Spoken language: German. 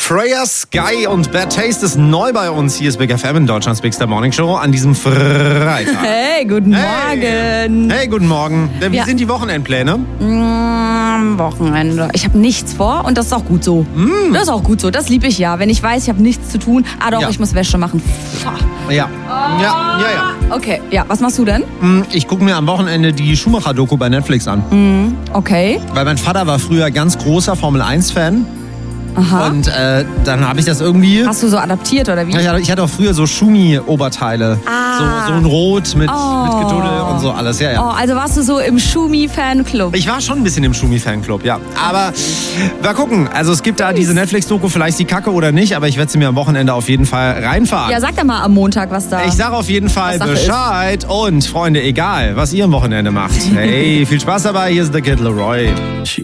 Freya Sky und Bad Taste ist neu bei uns. Hier ist Big FM in Deutschlands Big Star Morning Show an diesem Freitag. Hey, guten Morgen. Hey, guten Morgen. Wie sind die Wochenendpläne? Wochenende. Ich habe nichts vor und das ist auch gut so. Das ist auch gut so. Das liebe ich ja. Wenn ich weiß, ich habe nichts zu tun. Ah doch, ich muss Wäsche machen. Ja. Okay, ja. Was machst du denn? Ich gucke mir am Wochenende die Schumacher-Doku bei Netflix an. Okay. Weil mein Vater war früher ganz großer Formel-1-Fan. Aha. Und dann habe ich das irgendwie... Hast du so adaptiert oder wie? Ja, ich hatte auch früher so Schumi-Oberteile. So ein Rot mit Geduddel und so alles. Ja. Oh, also warst du so im Schumi-Fanclub? Ich war schon ein bisschen im Schumi-Fanclub, ja. Aber mal gucken. Also es gibt da diese Netflix-Doku, vielleicht die Kacke oder nicht, aber ich werde sie mir am Wochenende auf jeden Fall reinfahren. Ja, sag doch mal am Montag, was da... Ich sage auf jeden Fall Bescheid. Und Freunde, egal, was ihr am Wochenende macht. Hey, viel Spaß dabei. Hier ist der Kid Leroy.